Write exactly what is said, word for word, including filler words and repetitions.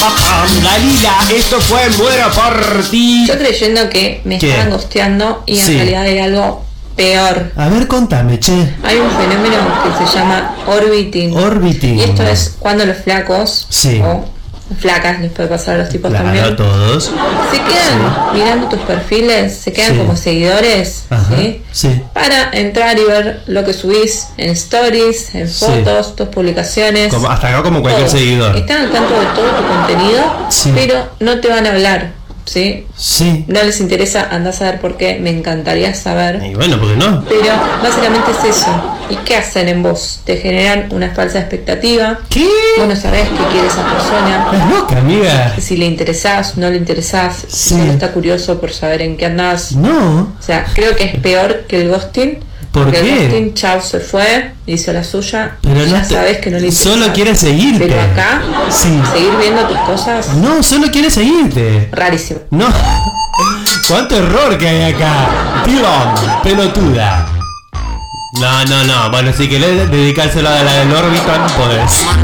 Dalila, esto fue Muero por ti. Yo creyendo que me ¿Qué? estaban gosteando y en Sí. realidad era algo peor. A ver, contame, che. Hay un fenómeno que se llama orbiting. Orbiting. Y esto es cuando los flacos Sí. o flacas, les puede pasar a los tipos Claro, también, a todos. se quedan mirando tus perfiles, se quedan Sí. como seguidores, Ajá, ¿sí? sí. Para entrar y ver lo que subís en stories, en Sí. fotos, tus publicaciones. Como, hasta acá como cualquier todo. seguidor. Están al tanto de todo tu contenido, Sí. pero no te van a hablar, ¿sí? Sí. No les interesa, andá a saber por qué, me encantaría saber. Y bueno, ¿por qué no? Pero básicamente es eso. ¿Y qué hacen en vos? Te generan una falsa expectativa. ¿Qué? Vos no sabés qué quiere esa persona. Estás loca, amiga. Si le interesás, no le interesás. Sí. Si solo está curioso por saber en qué andás. No. O sea, creo que es peor que el ghosting. ¿Por porque qué? el ghosting, chao, se fue, hizo la suya. Pero ya no te- sabes que no le interesa. solo quiere seguirte. Pero acá, Sí. seguir viendo tus cosas, No, solo quiere seguirte. rarísimo. No. ¿Cuánto error que hay acá? Pilón, pelotuda. No, no, no. Bueno, si querés dedicárselo a la del Orbital, podés.